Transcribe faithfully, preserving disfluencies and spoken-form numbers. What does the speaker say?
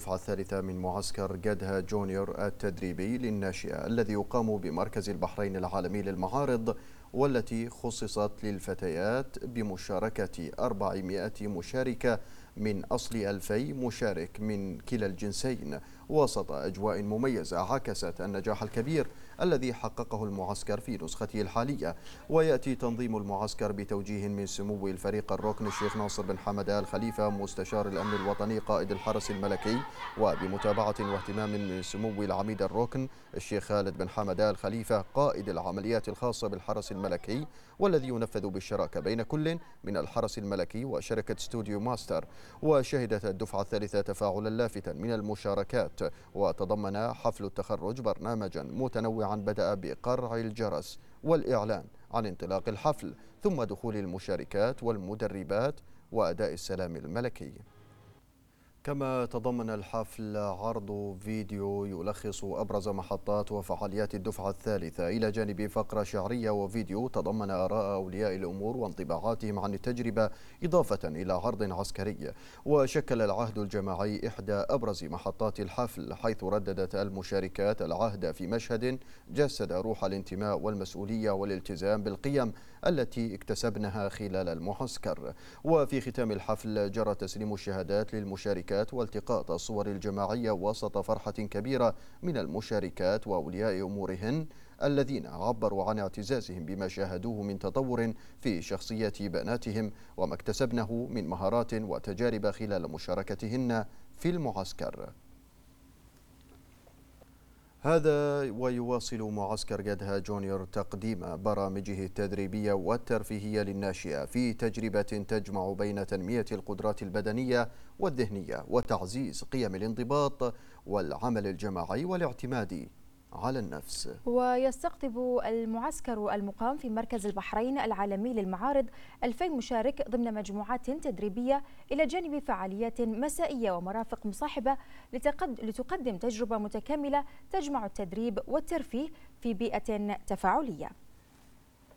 الدفعة الثالثة من معسكر قدها جونيور التدريبي للناشئة الذي يقام بمركز البحرين العالمي للمعارض، والتي خصصت للفتيات بمشاركة أربعمائة مشاركة من أصل ألفي مشارك من كلا الجنسين، وسط أجواء مميزة عكست النجاح الكبير الذي حققه المعسكر في نسخته الحالية. ويأتي تنظيم المعسكر بتوجيه من سمو الفريق الركن الشيخ ناصر بن حمد آل خليفة مستشار الأمن الوطني قائد الحرس الملكي، وبمتابعة واهتمام من سمو العميد الركن الشيخ خالد بن حمد آل خليفة قائد العمليات الخاصة بالحرس الملكي، والذي ينفذ بالشراكة بين كل من الحرس الملكي وشركة ستوديو ماستر. وشهدت الدفعة الثالثة تفاعلا لافتا من المشاركات، وتضمن حفل التخرج برنامجا متنوعا بدأ بقرع الجرس والإعلان عن انطلاق الحفل، ثم دخول المشاركات والمدربات وأداء السلام الملكي. كما تضمن الحفل عرض فيديو يلخص أبرز محطات وفعاليات الدفعة الثالثة، إلى جانب فقرة شعرية وفيديو تضمن آراء أولياء الأمور وانطباعاتهم عن التجربة، إضافة إلى عرض عسكري. وشكل العهد الجماعي إحدى أبرز محطات الحفل، حيث رددت المشاركات العهد في مشهد جسد روح الانتماء والمسؤولية والالتزام بالقيم التي اكتسبناها خلال المعسكر. وفي ختام الحفل جرى تسليم الشهادات للمشاركات والتقاط الصور الجماعية وسط فرحة كبيرة من المشاركات وأولياء أمورهن، الذين عبروا عن اعتزازهم بما شاهدوه من تطور في شخصية بناتهم وما اكتسبنه من مهارات وتجارب خلال مشاركتهن في المعسكر. هذا ويواصل معسكر قدها جونيور تقديم برامجه التدريبية والترفيهية للناشئة في تجربة تجمع بين تنمية القدرات البدنية والذهنية وتعزيز قيم الانضباط والعمل الجماعي والاعتماد على النفس. ويستقطب المعسكر المقام في مركز البحرين العالمي للمعارض ألفي مشارك ضمن مجموعات تدريبية، إلى جانب فعاليات مسائية ومرافق مصاحبة لتقدم تجربة متكاملة تجمع التدريب والترفيه في بيئة تفاعلية.